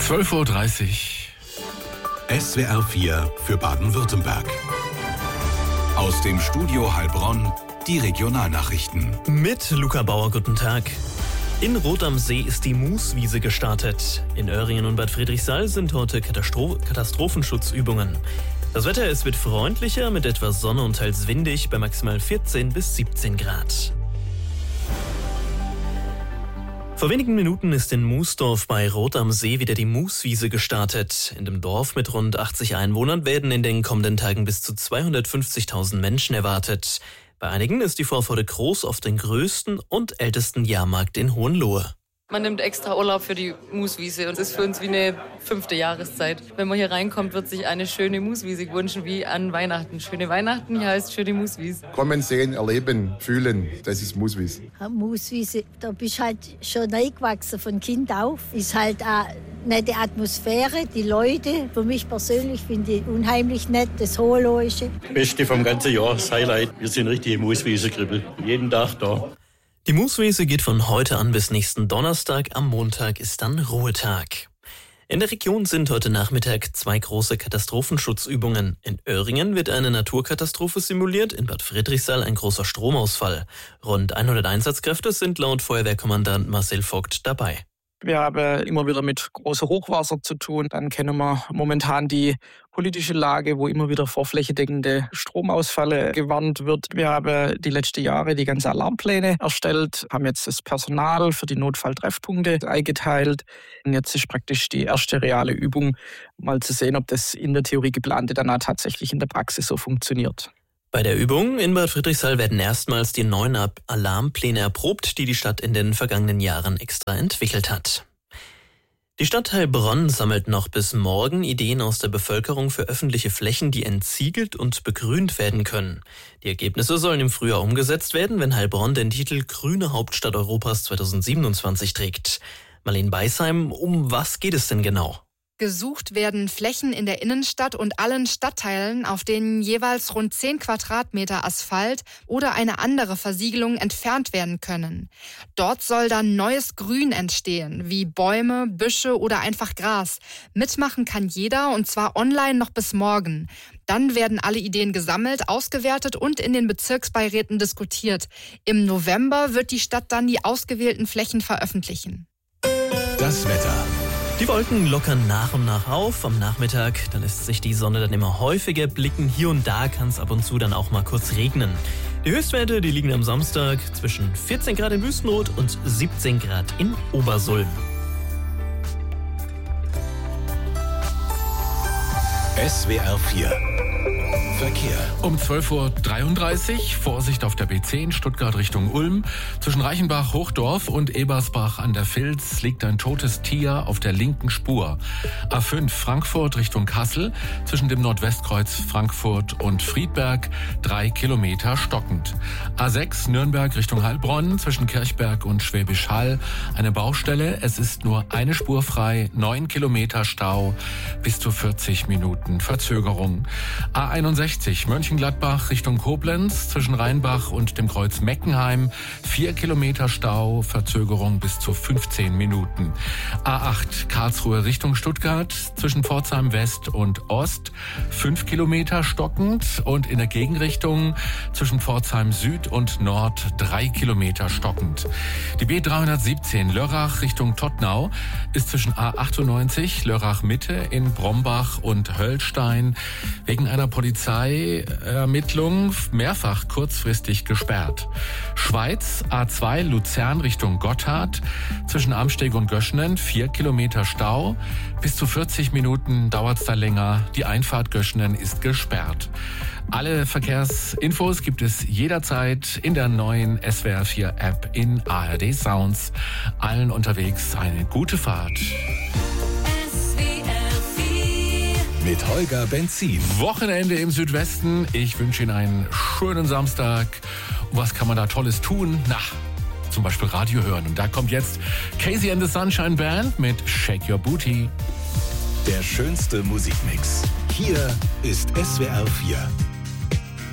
12:30 Uhr. SWR 4 für Baden-Württemberg. Aus dem Studio Heilbronn die Regionalnachrichten. Mit Luca Bauer, guten Tag. In Rot am See ist die Mooswiese gestartet. In Öhringen und Bad Friedrichsthal sind heute Katastrophenschutzübungen. Das Wetter, es wird freundlicher mit etwas Sonne und teils windig bei maximal 14 bis 17 Grad. Vor wenigen Minuten ist in Moosdorf bei Rot am See wieder die Mooswiese gestartet. In dem Dorf mit rund 80 Einwohnern werden in den kommenden Tagen bis zu 250.000 Menschen erwartet. Bei einigen ist die Vorfreude groß auf den größten und ältesten Jahrmarkt in Hohenlohe. Man nimmt extra Urlaub für die Mooswiese und es ist für uns wie eine 5. Jahreszeit. Wenn man hier reinkommt, wird sich eine schöne Mooswiese gewünscht, wie an Weihnachten. Schöne Weihnachten, hier heißt schöne Mooswiese. Kommen, sehen, erleben, fühlen, das ist Mooswiese. Mooswiese, da bist halt schon reingewachsen von Kind auf. Ist halt eine nette Atmosphäre, die Leute. Für mich persönlich finde ich unheimlich nett, das Hohenlohische. Beste vom ganzen Jahr, das Highlight. Wir sind richtige Mooswiese-Kribbel. Jeden Tag da. Die Mooswiese geht von heute an bis nächsten Donnerstag. Am Montag ist dann Ruhetag. In der Region sind heute Nachmittag 2 große Katastrophenschutzübungen. In Öhringen wird eine Naturkatastrophe simuliert, in Bad Friedrichsthal ein großer Stromausfall. Rund 100 Einsatzkräfte sind laut Feuerwehrkommandant Marcel Vogt dabei. Wir haben immer wieder mit großem Hochwasser zu tun. Dann kennen wir momentan die politische Lage, wo immer wieder vor flächendeckende Stromausfälle gewarnt wird. Wir haben die letzten Jahre die ganzen Alarmpläne erstellt, haben jetzt das Personal für die Notfalltreffpunkte eingeteilt. Und jetzt ist praktisch die erste reale Übung, mal zu sehen, ob das in der Theorie geplante dann auch tatsächlich in der Praxis so funktioniert. Bei der Übung in Bad Friedrichsthal werden erstmals die neuen Alarmpläne erprobt, die die Stadt in den vergangenen Jahren extra entwickelt hat. Die Stadt Heilbronn sammelt noch bis morgen Ideen aus der Bevölkerung für öffentliche Flächen, die entsiegelt und begrünt werden können. Die Ergebnisse sollen im Frühjahr umgesetzt werden, wenn Heilbronn den Titel Grüne Hauptstadt Europas 2027 trägt. Marlene Beisheim, um was geht es denn genau? Gesucht werden Flächen in der Innenstadt und allen Stadtteilen, auf denen jeweils rund 10 Quadratmeter Asphalt oder eine andere Versiegelung entfernt werden können. Dort soll dann neues Grün entstehen, wie Bäume, Büsche oder einfach Gras. Mitmachen kann jeder, und zwar online noch bis morgen. Dann werden alle Ideen gesammelt, ausgewertet und in den Bezirksbeiräten diskutiert. Im November wird die Stadt dann die ausgewählten Flächen veröffentlichen. Das Wetter. Die Wolken lockern nach und nach auf. Am Nachmittag, dann lässt sich die Sonne dann immer häufiger blicken. Hier und da kann es ab und zu dann auch mal kurz regnen. Die Höchstwerte, die liegen am Samstag zwischen 14 Grad in Wüstenrot und 17 Grad in Obersulm. SWR 4 Verkehr. Um 12:33 Uhr, Vorsicht auf der B10, Stuttgart Richtung Ulm. Zwischen Reichenbach, Hochdorf und Ebersbach an der Vils liegt ein totes Tier auf der linken Spur. A5 Frankfurt Richtung Kassel, zwischen dem Nordwestkreuz Frankfurt und Friedberg, 3 Kilometer stockend. A6 Nürnberg Richtung Heilbronn, zwischen Kirchberg und Schwäbisch Hall, eine Baustelle. Es ist nur eine Spur frei, 9 Kilometer Stau, bis zu 40 Minuten Verzögerung. A61 Mönchengladbach Richtung Koblenz, zwischen Rheinbach und dem Kreuz Meckenheim, 4 Kilometer Stau, Verzögerung bis zu 15 Minuten. A8 Karlsruhe Richtung Stuttgart, zwischen Pforzheim West und Ost, 5 Kilometer stockend, und in der Gegenrichtung zwischen Pforzheim Süd und Nord 3 Kilometer stockend. Die B317 Lörrach Richtung Tottnau ist zwischen A98 Lörrach Mitte in Brombach und Höllstein wegen einer Polizeiermittlung mehrfach kurzfristig gesperrt. Schweiz A2 Luzern Richtung Gotthard, zwischen Amsteg und Göschenen 4 Kilometer Stau. Bis zu 40 Minuten dauert es da länger. Die Einfahrt Göschenen ist gesperrt. Alle Verkehrsinfos gibt es jederzeit in der neuen SWR 4 App in ARD Sounds. Allen unterwegs eine gute Fahrt. Mit Holger Benzin. Wochenende im Südwesten. Ich wünsche Ihnen einen schönen Samstag. Und was kann man da Tolles tun? Na, zum Beispiel Radio hören. Und da kommt jetzt Casey and the Sunshine Band mit Shake Your Booty. Der schönste Musikmix. Hier ist SWR 4.